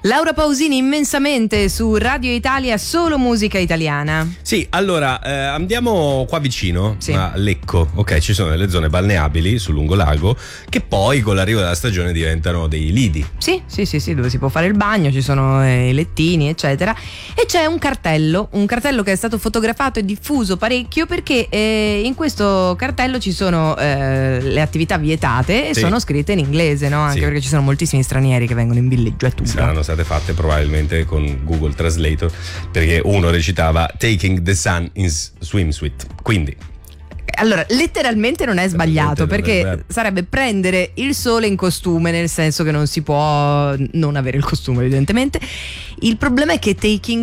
Laura Pausini immensamente su Radio Italia, solo musica italiana. Sì, allora andiamo qua vicino, sì, a Lecco. Ok, ci sono delle zone balneabili sul lungolago che poi con l'arrivo della stagione diventano dei lidi. Sì, dove si può fare il bagno, ci sono i lettini, eccetera. E c'è un cartello che è stato fotografato e diffuso parecchio, perché in questo cartello ci sono le attività vietate e sì, sono scritte in inglese, no? Anche sì, perché ci sono moltissimi stranieri che vengono in villeggiatura. Saranno state fatte probabilmente con Google Translator, perché uno recitava Taking the Sun in Swimsuit, quindi allora letteralmente non è sbagliato, perché sarebbe prendere il sole in costume, nel senso che non si può non avere il costume evidentemente. Il problema è che taking